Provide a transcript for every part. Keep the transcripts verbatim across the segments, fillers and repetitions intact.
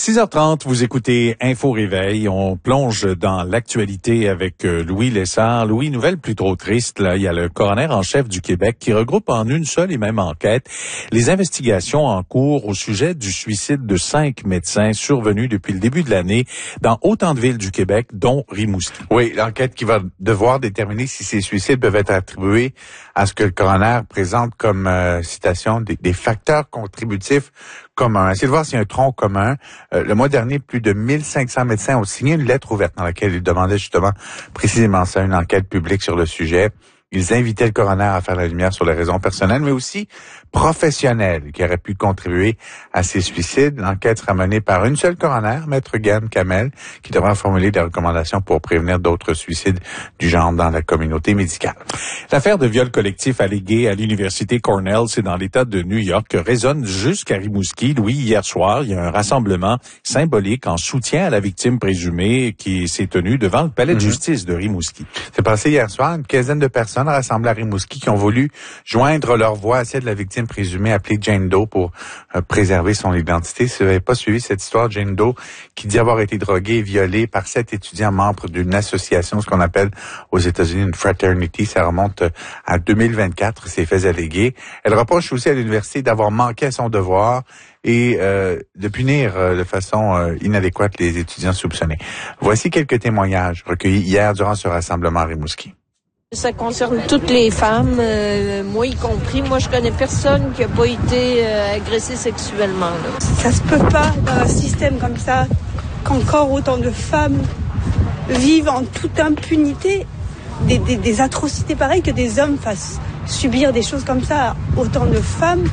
six heures trente, vous écoutez Info Réveil. On plonge dans l'actualité avec Louis Lessard. Louis, nouvelle plutôt triste. Là, il y a le coroner en chef du Québec qui regroupe en une seule et même enquête les investigations en cours au sujet du suicide de cinq médecins survenus depuis le début de l'année dans autant de villes du Québec, dont Rimouski. Oui, l'enquête qui va devoir déterminer si ces suicides peuvent être attribués à ce que le coroner présente comme euh, citation des, des facteurs contributifs communs. Essayez de voir s'il y a un tronc commun. Euh, le mois dernier, plus de mille cinq cents médecins ont signé une lettre ouverte dans laquelle ils demandaient justement précisément ça, une enquête publique sur le sujet. Ils invitaient le coroner à faire la lumière sur les raisons personnelles, mais aussi professionnelles qui auraient pu contribuer à ces suicides. L'enquête sera menée par une seule coroner, Maître Gan Kamel, qui devra formuler des recommandations pour prévenir d'autres suicides du genre dans la communauté médicale. L'affaire de viol collectif allégué à l'université Cornell, c'est dans l'État de New York, résonne jusqu'à Rimouski. Louis, hier soir, il y a un rassemblement symbolique en soutien à la victime présumée qui s'est tenu devant le palais de justice de Rimouski. C'est passé hier soir, une quinzaine de personnes rassemblées à Rimouski qui ont voulu joindre leur voix à celle de la victime présumée appelée Jane Doe pour euh, préserver son identité. Si vous n'avez pas suivi cette histoire, Jane Doe qui dit avoir été droguée et violée par sept étudiants membres d'une association, ce qu'on appelle aux États-Unis une fraternity, ça remonte à deux mille vingt-quatre, ces faits allégués. Elle reproche aussi à l'université d'avoir manqué à son devoir et euh, de punir euh, de façon euh, inadéquate les étudiants soupçonnés. Voici quelques témoignages recueillis hier durant ce rassemblement à Rimouski. Ça concerne toutes les femmes, euh, moi y compris. Moi, je connais personne qui a pas été euh, agressé sexuellement. Là. Ça se peut pas dans un système comme ça qu'encore autant de femmes vivent en toute impunité des, des, des atrocités pareilles, que des hommes fassent subir des choses comme ça à autant de femmes.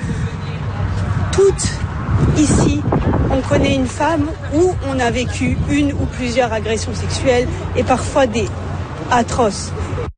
Toutes ici, on connaît une femme où on a vécu une ou plusieurs agressions sexuelles et parfois des atroces.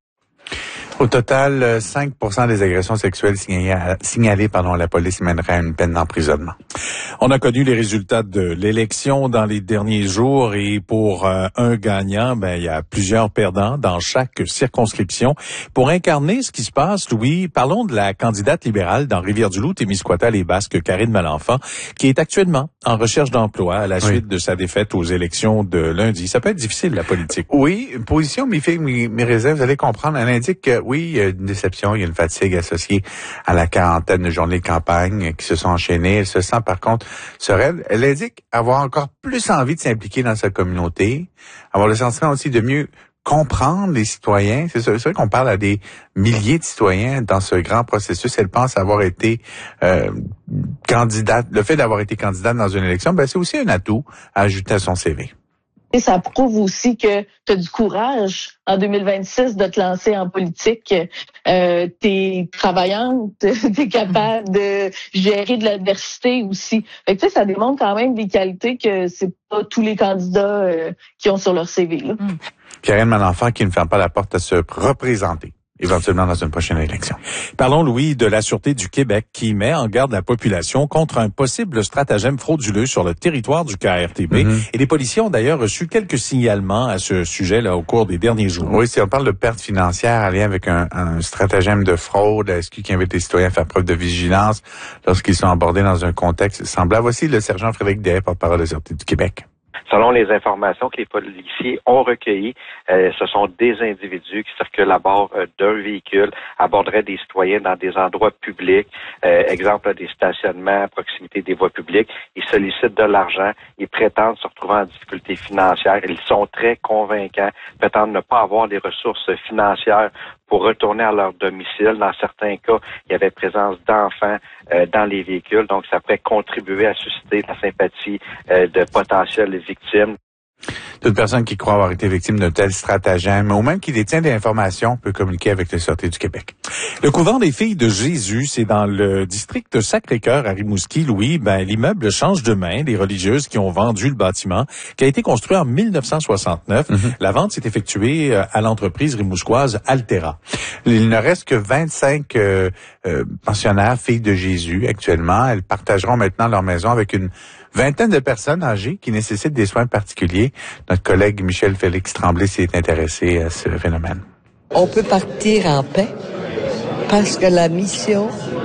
Au total, cinq pour cent des agressions sexuelles signalées, signalées pardon, à la police mèneraient à une peine d'emprisonnement. On a connu les résultats de l'élection dans les derniers jours et pour euh, un gagnant, ben il y a plusieurs perdants dans chaque circonscription. Pour incarner ce qui se passe, Louis, parlons de la candidate libérale dans Rivière-du-Loup, Témiscouata-les-Basques, Karine Malenfant, qui est actuellement en recherche d'emploi à la suite oui. de sa défaite aux élections de lundi. Ça peut être difficile, la politique. Oui, une position, mes filles, mes, mes réserves, vous allez comprendre, elle indique que oui, il y a une déception, il y a une fatigue associée à la quarantaine de journées de campagne qui se sont enchaînées. Elle se sent par contre sereine. Elle indique avoir encore plus envie de s'impliquer dans sa communauté, avoir le sentiment aussi de mieux comprendre les citoyens. C'est sûr, c'est vrai qu'on parle à des milliers de citoyens dans ce grand processus. Elle pense avoir été euh, candidate. Le fait d'avoir été candidate dans une élection, ben c'est aussi un atout à ajouter à son C V. Et ça prouve aussi que tu as du courage en deux mille vingt-six de te lancer en politique. Euh, t'es travaillante, t'es capable de gérer de l'adversité aussi. Fait que, tu sais, ça démontre quand même des qualités que c'est pas tous les candidats euh, qui ont sur leur C V. Là. Mmh. Karine Malenfant qui ne ferme pas la porte à se représenter éventuellement dans une prochaine élection. Parlons, Louis, de la Sûreté du Québec qui met en garde la population contre un possible stratagème frauduleux sur le territoire du K R T B. Mm-hmm. Et les policiers ont d'ailleurs reçu quelques signalements à ce sujet-là au cours des derniers jours. Oui, si on parle de pertes financières en lien avec un, un stratagème de fraude, la S Q qui invite les citoyens à faire preuve de vigilance lorsqu'ils sont abordés dans un contexte semblable. Voici le sergent Frédéric Deshaies, porte-parole de la Sûreté du Québec. Selon les informations que les policiers ont recueillies, euh, ce sont des individus qui circulent à bord euh, d'un véhicule, aborderaient des citoyens dans des endroits publics, euh, exemple des stationnements à proximité des voies publiques. Ils sollicitent de l'argent, ils prétendent se retrouver en difficulté financière. Ils sont très convaincants, prétendent ne pas avoir les ressources financières pour retourner à leur domicile. Dans certains cas, il y avait présence d'enfants euh, dans les véhicules, donc ça pourrait contribuer à susciter la sympathie euh, de potentielles victimes. Toute personne qui croit avoir été victime d'un tel stratagème ou même qui détient des informations peut communiquer avec la Sûreté du Québec. Le couvent des filles de Jésus, c'est dans le district Sacré-Cœur à Rimouski, Louis. Ben, l'immeuble change de main. Les religieuses qui ont vendu le bâtiment, qui a été construit en mille neuf cent soixante-neuf. Mm-hmm. La vente s'est effectuée à l'entreprise rimousquoise Altera. Il ne reste que vingt-cinq euh, euh, pensionnaires filles de Jésus actuellement. Elles partageront maintenant leur maison avec une vingtaine de personnes âgées qui nécessitent des soins particuliers. Notre collègue Michel Félix Tremblay s'est intéressé à ce phénomène. On peut partir en paix parce que la mission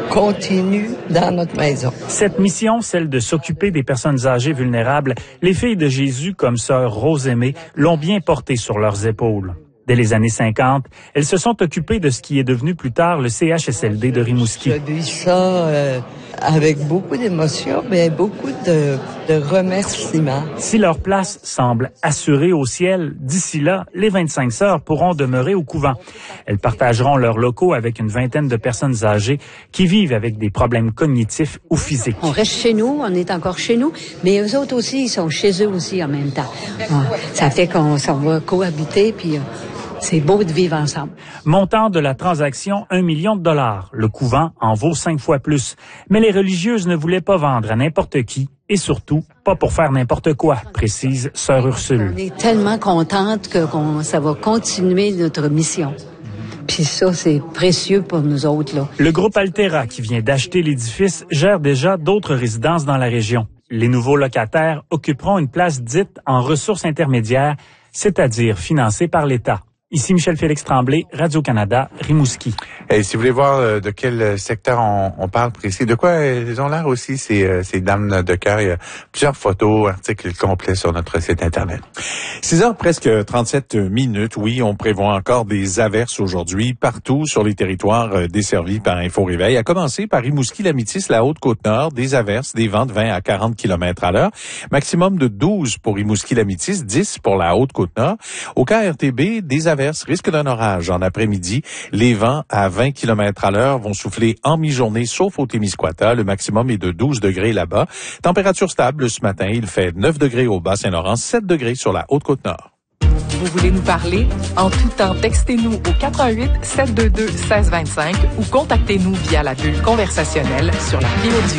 continue dans notre maison. Cette mission, celle de s'occuper des personnes âgées vulnérables, les filles de Jésus, comme sœur Rose-Aimée, l'ont bien portée sur leurs épaules. Dès les années cinquante, elles se sont occupées de ce qui est devenu plus tard le C H S L D de Rimouski. Je vis ça euh, avec beaucoup d'émotion, mais beaucoup de, de remerciements. Si leur place semble assurée au ciel, d'ici là, les vingt-cinq sœurs pourront demeurer au couvent. Elles partageront leurs locaux avec une vingtaine de personnes âgées qui vivent avec des problèmes cognitifs ou physiques. On reste chez nous, on est encore chez nous, mais eux autres aussi, ils sont chez eux aussi en même temps. Ça fait qu'on s'en va cohabiter, puis c'est beau de vivre ensemble. Montant de la transaction, un million de dollars. Le couvent en vaut cinq fois plus. Mais les religieuses ne voulaient pas vendre à n'importe qui et surtout pas pour faire n'importe quoi, précise sœur Ursule. On est tellement contente que qu'on, ça va continuer notre mission. Puis ça, c'est précieux pour nous autres, là. Le groupe Altera, qui vient d'acheter l'édifice, gère déjà d'autres résidences dans la région. Les nouveaux locataires occuperont une place dite en ressources intermédiaires, c'est-à-dire financée par l'État. Ici Michel-Félix Tremblay, Radio-Canada, Rimouski. Et si vous voulez voir euh, de quel secteur on, on parle précis, de quoi elles ont l'air aussi, ces, euh, ces dames de cœur, il y a plusieurs photos, articles complets sur notre site Internet. six heures presque trente-sept minutes. Oui, on prévoit encore des averses aujourd'hui partout sur les territoires euh, desservis par Info Réveil, à commencer par Rimouski, la Métis, la Haute-Côte-Nord, des averses, des vents de vingt à quarante kilomètres à l'heure, maximum de douze pour Rimouski, la Métis, dix pour la Haute-Côte-Nord. Au K R T B, des averses, risque d'un orage en après-midi. Les vents à vingt kilomètres à l'heure vont souffler en mi-journée, sauf au Témiscouata. Le maximum est de douze degrés là-bas. Température stable ce matin. Il fait neuf degrés au Bas-Saint-Laurent, sept degrés sur la Haute-Côte-Nord. Vous voulez nous parler? En tout temps, textez-nous au quatre un huit, sept deux deux, un six deux cinq ou contactez-nous via la bulle conversationnelle sur l'appli audio.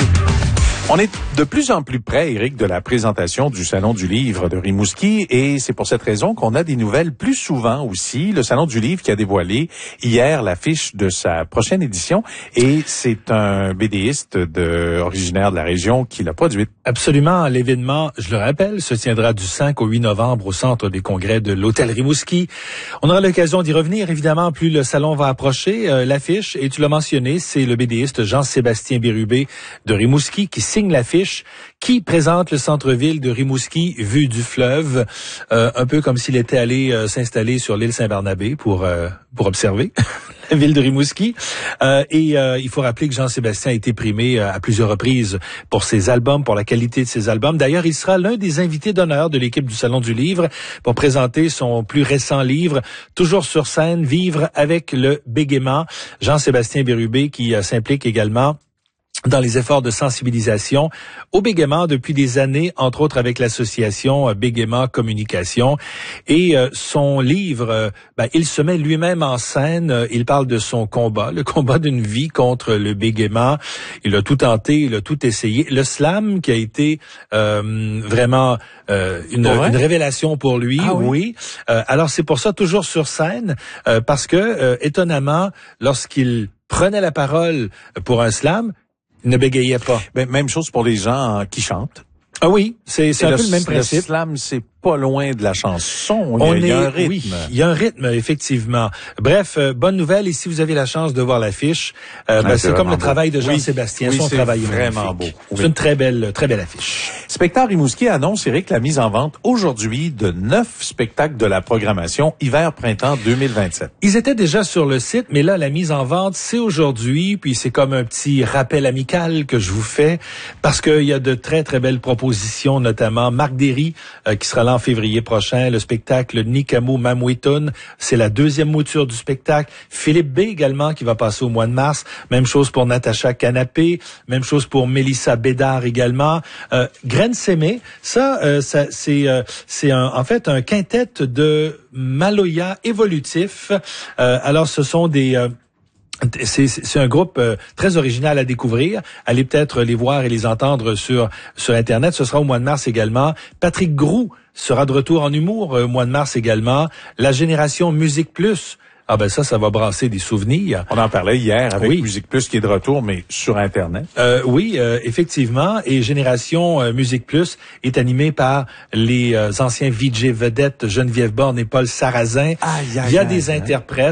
On est de plus en plus près, Éric, de la présentation du Salon du Livre de Rimouski et c'est pour cette raison qu'on a des nouvelles plus souvent aussi. Le Salon du Livre qui a dévoilé hier l'affiche de sa prochaine édition et c'est un BDiste de, originaire de la région qui l'a produite. Absolument. L'événement, je le rappelle, se tiendra du cinq au huit novembre au Centre des congrès de l'Hôtel Rimouski. On aura l'occasion d'y revenir, évidemment, plus le salon va approcher. Euh, l'affiche, et tu l'as mentionné, c'est le BDiste Jean-Sébastien Bérubé de Rimouski qui signe l'affiche qui présente le centre-ville de Rimouski vu du fleuve, euh, un peu comme s'il était allé euh, s'installer sur l'île Saint-Barnabé pour euh, pour observer la ville de Rimouski. Euh, et euh, il faut rappeler que Jean-Sébastien a été primé euh, à plusieurs reprises pour ses albums, pour la qualité de ses albums. D'ailleurs, il sera l'un des invités d'honneur de l'équipe du Salon du Livre pour présenter son plus récent livre, toujours sur scène, Vivre avec le bégaiement. Jean-Sébastien Bérubé qui euh, s'implique également dans les efforts de sensibilisation au bégaiement depuis des années, entre autres avec l'association Bégaiement Communication. Et euh, son livre, euh, ben, il se met lui-même en scène. Euh, il parle de son combat, le combat d'une vie contre le bégaiement. Il a tout tenté, il a tout essayé. Le slam qui a été euh, vraiment euh, une, une révélation pour lui. Ah, oui. oui. Euh, alors c'est pour ça toujours sur scène, euh, parce que euh, étonnamment, lorsqu'il prenait la parole pour un slam, il ne bégayait pas. Ben, même chose pour les gens qui chantent. Ah oui, c'est, c'est un le, peu le même principe. Le slam, c'est pas loin de la chanson. On il y a, est, il y a un rythme. Oui, il y a un rythme, effectivement. Bref, euh, bonne nouvelle. Et si vous avez la chance de voir l'affiche, euh, ben, c'est, c'est comme le beau. travail de Jean-Sébastien. Oui, Son c'est travail vraiment magnifique. beau. C'est oui. une très belle, très belle affiche. Spectacle Rimouski annonce, Éric, la mise en vente aujourd'hui de neuf spectacles de la programmation hiver-printemps deux mille vingt-sept. Ils étaient déjà sur le site, mais là, la mise en vente, c'est aujourd'hui. Puis c'est comme un petit rappel amical que je vous fais parce qu'il y a de très, très belles propositions, notamment Marc Derry, euh, qui sera là en février prochain. Le spectacle Nikamo Mamouitoun, c'est la deuxième mouture du spectacle. Philippe B également, qui va passer au mois de mars. Même chose pour Natacha Canapé. Même chose pour Mélissa Bédard également. Euh, Graine Sémé, ça, euh, ça c'est, euh, c'est un, en fait un quintet de Maloya évolutif. Euh, alors, ce sont des... Euh, C'est, c'est un groupe euh, très original à découvrir. Allez peut-être les voir et les entendre sur sur Internet. Ce sera au mois de mars également. Patrick Groux sera de retour en humour euh, au mois de mars également. La Génération Musique Plus. Ah ben ça, ça va brasser des souvenirs. On en parlait hier avec oui. Musique Plus qui est de retour, mais sur Internet. Euh, oui, euh, effectivement. Et Génération euh, Musique Plus est animée par les euh, anciens V J vedettes Geneviève Borne et Paul Sarrazin. Aïe, aïe, Il y a aïe, des aïe. interprètes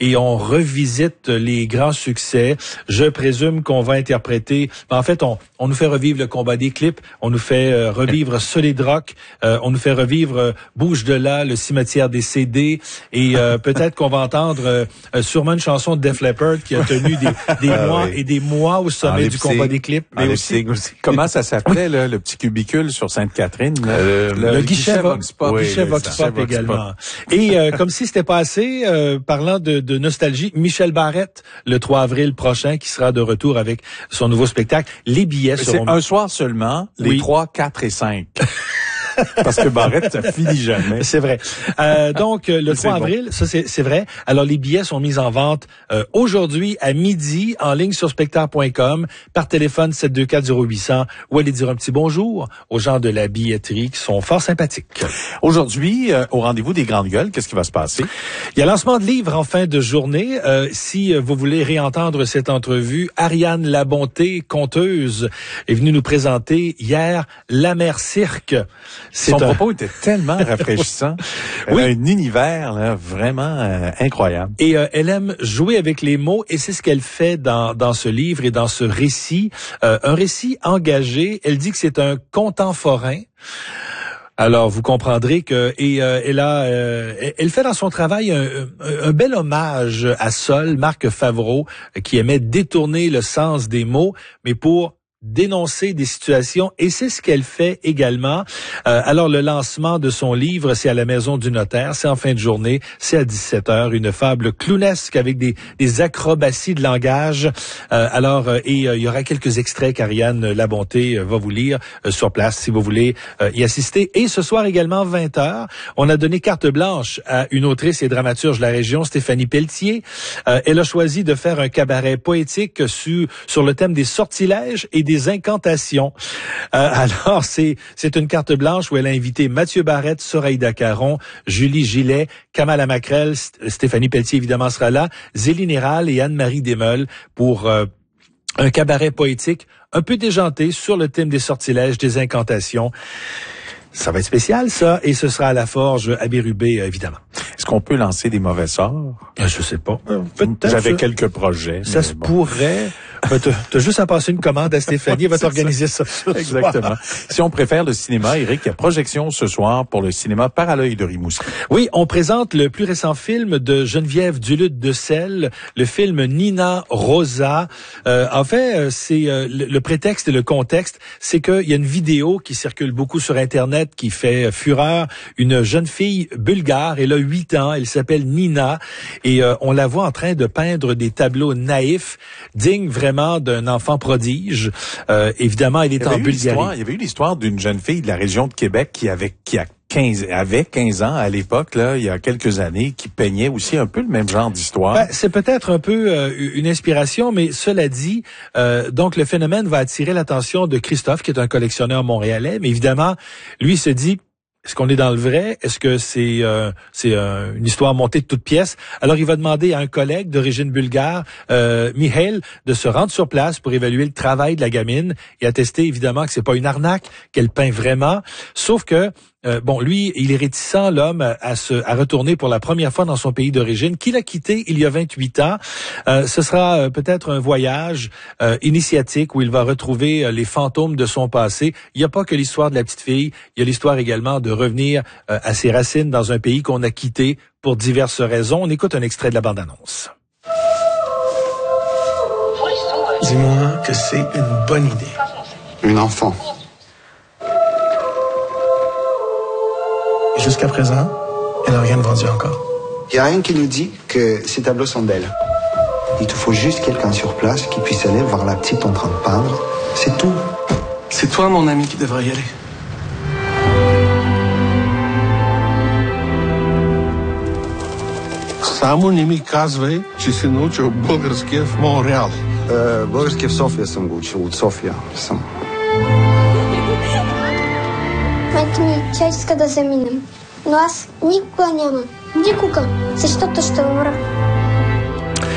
et on revisite les grands succès. Je présume qu'on va interpréter... En fait, on, on nous fait revivre le combat des clips, on nous fait euh, revivre Solid Rock, euh, on nous fait revivre euh, Bouge de là, le cimetière des C D, et euh, peut-être qu'on va entendre euh, sûrement une chanson de Def Leppard qui a tenu des, des ah, mois oui. et des mois au sommet du combat des clips. Mais aussi, aussi, comment ça s'appelait, là, le petit cubicule sur Sainte-Catherine? Euh, le, le, le guichet, guichet Vox Pop. Oui, guichet Vox Pop également. Et euh, comme si c'était pas assez, euh, parlant de, de nostalgie, Michel Barrette, le trois avril prochain, qui sera de retour avec son nouveau spectacle. Les billets seront... C'est un soir seulement, les oui. trois, quatre et cinq. Parce que Barrette, ça finit jamais. C'est vrai. Euh, donc, le trois avril, bon. ça c'est, c'est vrai. Alors, les billets sont mis en vente euh, aujourd'hui à midi en ligne sur spectacle point com, par téléphone sept deux quatre zéro huit cents, ou allez dire un petit bonjour aux gens de la billetterie qui sont fort sympathiques. Aujourd'hui, euh, au rendez-vous des Grandes Gueules, qu'est-ce qui va se passer? Il y a lancement de livres en fin de journée. Euh, si vous voulez réentendre cette entrevue, Ariane Labonté, conteuse, est venue nous présenter hier La Mère Cirque. C'est Son un... propos était tellement rafraîchissant. Elle oui. a un univers là, vraiment euh, incroyable. Et euh, elle aime jouer avec les mots, et c'est ce qu'elle fait dans, dans ce livre et dans ce récit. Euh, un récit engagé. Elle dit que c'est un contemporain. Alors, vous comprendrez que et euh, elle a, euh, elle fait dans son travail un, un, un bel hommage à Sol, Marc Favreau, qui aimait détourner le sens des mots, mais pour dénoncer des situations, et c'est ce qu'elle fait également. Euh, alors, le lancement de son livre, c'est à la Maison du Notaire, c'est en fin de journée, c'est à dix-sept heures, une fable clownesque avec des, des acrobaties de langage. Euh, alors, euh, et euh, il y aura quelques extraits qu'Ariane Labonté euh, va vous lire euh, sur place, si vous voulez euh, y assister. Et ce soir également, vingt heures, on a donné carte blanche à une autrice et dramaturge de la région, Stéphanie Pelletier. Euh, elle a choisi de faire un cabaret poétique sur, sur le thème des sortilèges et des des incantations. Euh, alors, c'est c'est une carte blanche où elle a invité Mathieu Barrette, Soraïda Caron, Julie Gillet, Kamala Macrel, Stéphanie Pelletier évidemment sera là, Zélie Néral et Anne-Marie Desmeules pour euh, un cabaret poétique un peu déjanté sur le thème des sortilèges, des incantations. Ça va être spécial, ça, et ce sera à la Forge à Bérubé, évidemment. Est-ce qu'on peut lancer des mauvais sorts? Je sais pas. Peut-être. J'avais quelques projets. Ça se bon. pourrait. Ben, t'as, t'as juste à passer une commande à Stéphanie, elle va t'organiser ça. ça Exactement. Si on préfère le cinéma, Éric, il y a projection ce soir pour le cinéma Parallœil de Rimouski. Oui, on présente le plus récent film de Geneviève Duluth de Selle, le film Nina Rosa. Euh, en fait, c'est euh, le, le prétexte et le contexte, c'est qu'il y a une vidéo qui circule beaucoup sur Internet qui fait fureur. Une jeune fille bulgare, elle a huit ans, elle s'appelle Nina, et euh, on la voit en train de peindre des tableaux naïfs, dignes vraiment d'un enfant prodige. Euh, évidemment, elle est en Bulgarie. Il y avait eu l'histoire d'une jeune fille de la région de Québec qui avait qui a quinze avait quinze ans à l'époque, là, il y a quelques années, qui peignait aussi un peu le même genre d'histoire. Ben, c'est peut-être un peu euh, une inspiration, mais cela dit, euh, donc le phénomène va attirer l'attention de Christophe, qui est un collectionneur montréalais, mais évidemment, lui se dit, est-ce qu'on est dans le vrai? Est-ce que c'est euh, c'est euh, une histoire montée de toutes pièces? Alors, il va demander à un collègue d'origine bulgare, euh, Mihail, de se rendre sur place pour évaluer le travail de la gamine et attester évidemment que c'est pas une arnaque, qu'elle peint vraiment. Sauf que Euh, bon, lui, il est réticent, l'homme, à, se, à retourner pour la première fois dans son pays d'origine, qu'il a quitté il y a vingt-huit ans. Euh, ce sera euh, peut-être un voyage euh, initiatique où il va retrouver euh, les fantômes de son passé. Il n'y a pas que l'histoire de la petite fille, il y a l'histoire également de revenir euh, à ses racines dans un pays qu'on a quitté pour diverses raisons. On écoute un extrait de la bande-annonce. Dis-moi que c'est une bonne idée. Une enfant. Jusqu'à présent, elle n'a rien vendu encore. Il n'y a rien qui nous dit que ces tableaux sont d'elle. Il te faut juste quelqu'un sur place qui puisse aller voir la petite en train de peindre. C'est tout. C'est toi, mon ami, qui devrais y aller. Само не ми казвай, че си научил българския в Монреал. Е, българския в София съм го учил. От София съм. Майка ми, тя иска да заминем. Но аз никога няма. Никога. Защото ще умра.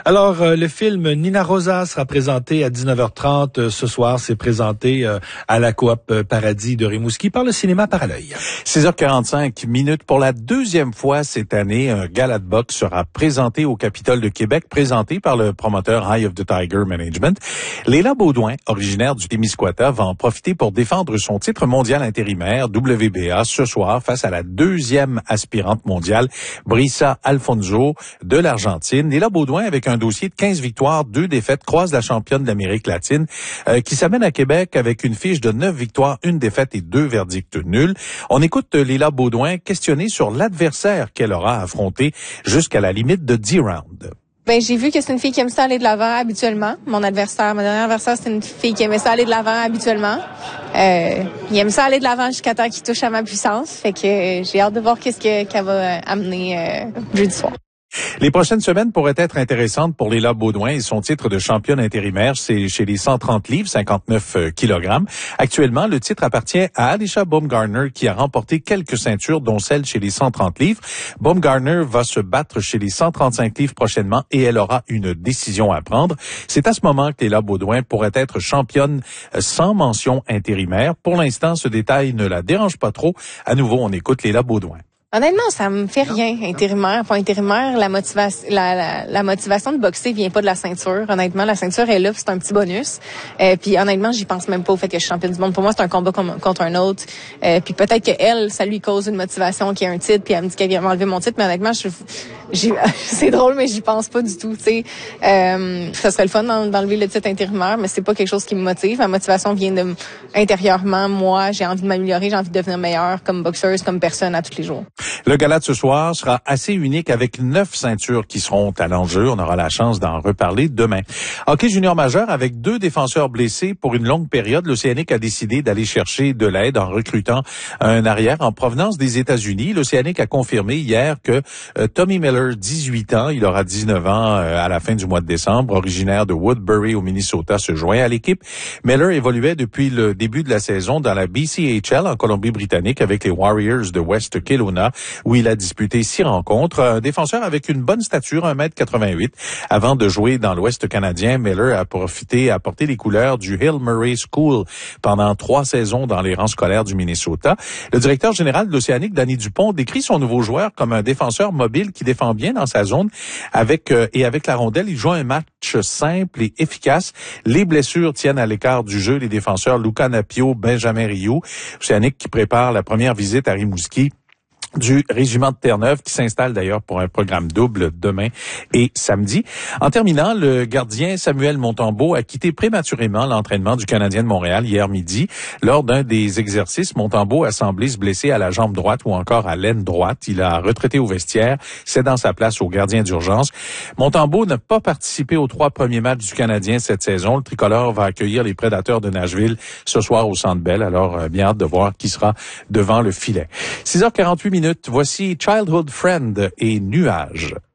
Alors, euh, le film Nina Rosa sera présenté à dix-neuf heures trente euh, ce soir. C'est présenté euh, à la Coop Paradis de Rimouski par le cinéma Parallœil. six heures quarante-cinq minutes. Pour la deuxième fois cette année, un gala de boxe sera présenté au Capitole de Québec, présenté par le promoteur Eye of the Tiger Management. Léla Baudouin, originaire du Témiscouata, va en profiter pour défendre son titre mondial intérimaire W B A ce soir face à la deuxième aspirante mondiale, Brisa Alfonso de l'Argentine. Léla Baudouin, avec un dossier de quinze victoires, deux défaites, croise la championne d'Amérique latine euh, qui s'amène à Québec avec une fiche de neuf victoires, une défaite et deux verdicts nuls. On écoute Léla Baudouin questionnée sur l'adversaire qu'elle aura affronté jusqu'à la limite de dix rounds. Ben, j'ai vu que c'est une fille qui aime ça aller de l'avant habituellement. Mon adversaire, mon dernier adversaire, c'est une fille qui aimait ça aller de l'avant habituellement. Euh, il aime ça aller de l'avant jusqu'à temps qu'il touche à ma puissance. Fait que euh, j'ai hâte de voir qu'est-ce que, qu'elle va amener euh, jeudi soir. Les prochaines semaines pourraient être intéressantes pour Léla Baudouin et son titre de championne intérimaire, c'est chez les cent trente livres, cinquante-neuf kilogrammes. Actuellement, le titre appartient à Alisha Baumgartner qui a remporté quelques ceintures, dont celle chez les cent trente livres. Baumgartner va se battre chez les cent trente-cinq livres prochainement et elle aura une décision à prendre. C'est à ce moment que Léla Baudouin pourrait être championne sans mention intérimaire. Pour l'instant, ce détail ne la dérange pas trop. À nouveau, on écoute Léla Baudouin. Honnêtement, ça me fait rien, intérimaire. Pour intérimaire, la motivation, la, la, la motivation de boxer vient pas de la ceinture. Honnêtement, la ceinture est là, c'est un petit bonus. Euh, puis honnêtement, j'y pense même pas au fait que je suis championne du monde. Pour moi, c'est un combat com- contre un autre. Euh, puis peut-être que elle, ça lui cause une motivation qui a un titre, puis elle me dit qu'elle vient m'enlever mon titre. Mais honnêtement, je, j'y, c'est drôle, mais j'y pense pas du tout. Tu sais, euh, ça serait le fun d'enlever le titre intérimaire, mais c'est pas quelque chose qui me motive. Ma motivation vient de intérieurement. Moi, j'ai envie de m'améliorer, j'ai envie de devenir meilleure comme boxeuse, comme personne à tous les jours. Le gala de ce soir sera assez unique avec neuf ceintures qui seront à l'enjeu. On aura la chance d'en reparler demain. Hockey junior majeur avec deux défenseurs blessés pour une longue période. L'Océanique a décidé d'aller chercher de l'aide en recrutant un arrière en provenance des États-Unis. L'Océanique a confirmé hier que euh, Tommy Miller, dix-huit ans, il aura dix-neuf ans euh, à la fin du mois de décembre, originaire de Woodbury au Minnesota, se joint à l'équipe. Miller évoluait depuis le début de la saison dans la B C H L en Colombie-Britannique avec les Warriors de West Kelowna, où il a disputé six rencontres. Un défenseur avec une bonne stature, un mètre quatre-vingt-huit. Avant de jouer dans l'Ouest canadien, Miller a profité à porter les couleurs du Hill Murray School pendant trois saisons dans les rangs scolaires du Minnesota. Le directeur général de l'Océanique, Danny Dupont, décrit son nouveau joueur comme un défenseur mobile qui défend bien dans sa zone avec euh, et avec la rondelle. Il joue un match simple et efficace. Les blessures tiennent à l'écart du jeu les défenseurs Luca Napio, Benjamin Rioux. L'Océanique qui prépare la première visite à Rimouski du régiment de Terre-Neuve qui s'installe d'ailleurs pour un programme double demain et samedi. En terminant, le gardien Samuel Montembeault a quitté prématurément l'entraînement du Canadien de Montréal hier midi. Lors d'un des exercices, Montembeault a semblé se blesser à la jambe droite ou encore à l'aine droite. Il a retraité au vestiaire, cédant sa place au gardien d'urgence. Montembeault n'a pas participé aux trois premiers matchs du Canadien cette saison. Le tricolore va accueillir les Prédateurs de Nashville ce soir au Centre Bell. Alors, euh, bien hâte de voir qui sera devant le filet. six heures quarante-huit minutes. Voici Childhood Friend et Nuages.